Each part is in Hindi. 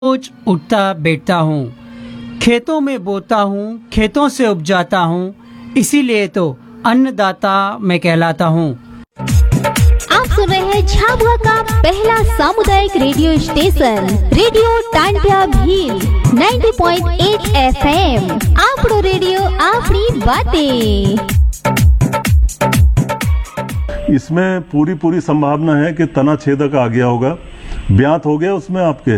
रोज उठता बैठता हूँ, खेतों में बोता हूँ, खेतों से उपजाता हूँ, इसीलिए तो अन्नदाता मैं कहलाता हूँ। आप सुन रहे हैं झाबुआ का पहला सामुदायिक radio station radio Tantia Bhil 90.8 FM। आपरो radio आपरी बातें। इसमें पूरी संभावना है कि तना छेदक आ गया होगा। ब्यात हो गया उसमें आपके?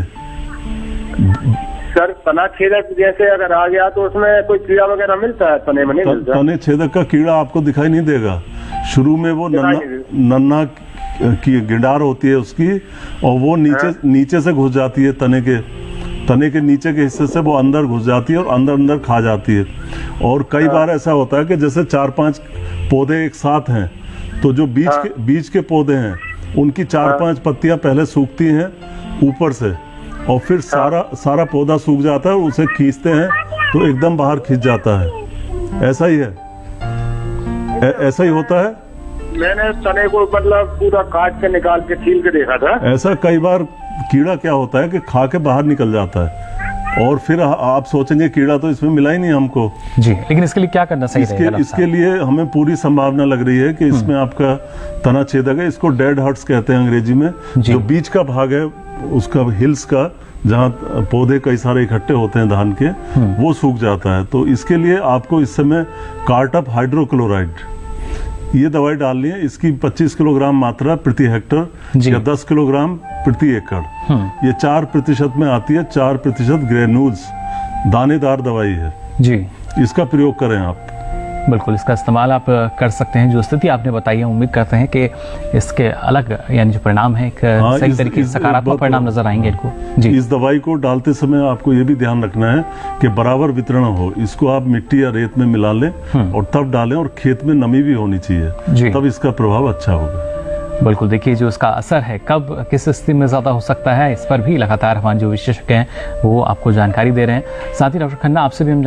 सर तना छेदक जैसे अगर आ गया तो उसमें कोई कीड़ा वगैरह मिलता है? तने में नहीं मिलता। तने छेदक का कीड़ा आपको दिखाई नहीं देगा। शुरू में वो नन्ना की गिडार होती है उसकी, और वो नीचे से घुस जाती है तने के नीचे के हिस्से से वो अंदर घुस जाती है और अंदर खा जाती है। और कई बार ऐसा होता है कि जैसे 4-5 पौधे एक साथ हैं, तो जो बीज के पौधे हैं उनकी 4-5 पत्तियां पहले सूखती हैं ऊपर से, और फिर सारा पौधा सूख जाता है और उसे खींचते हैं तो एकदम बाहर खींच जाता है। ऐसा ही है, ऐसा ही होता है। मैंने तने को मतलब पूरा काट के निकाल के छील के देखा था। ऐसा कई बार कीड़ा क्या होता है कि खा के बाहर निकल जाता है, और फिर आप सोचेंगे कीड़ा तो इसमें मिला ही नहीं हमको जी। लेकिन इसके लिए क्या करना सही रहेगा? इसके लिए हमें पूरी संभावना लग रही है कि इसमें आपका तना छेदक है। इसको डेड हर्ट्स कहते हैं अंग्रेजी में। जो बीच का भाग है उसका, हिल्स का, जहाँ पौधे कई सारे इकट्ठे होते हैं धान के, वो सूख जाता है। तो इसके लिए आपको इस समय कार्टप हाइड्रोक्लोराइड ये दवाई डालनी है। इसकी 25 किलोग्राम मात्रा प्रति हेक्टर या 10 किलोग्राम प्रति एकड़। ये 4% में आती है। 4% ग्रेन्यूल्स दानेदार दवाई है जी। इसका प्रयोग करें आप। बिल्कुल, इसका इस्तेमाल आप कर सकते हैं। जो स्थिति आपने बताई है, उम्मीद करते हैं कि इसके अलग यानी जो परिणाम है, एक सही तरीके से सकारात्मक परिणाम नजर आएंगे इनको जी। इस दवाई को डालते समय आपको ये भी ध्यान रखना है कि बराबर वितरण हो। इसको आप मिट्टी या रेत में मिला लें और तब डालें, और खेत में नमी भी होनी चाहिए, तब इसका प्रभाव अच्छा होगा। बिल्कुल, देखिए जो इसका असर है कब किस स्थिति में ज्यादा हो सकता है, इस पर भी लगातार हमारे जो विशेषज्ञ हैं वो आपको जानकारी दे रहे हैं। साथ ही डॉक्टर खन्ना, आपसे भी हम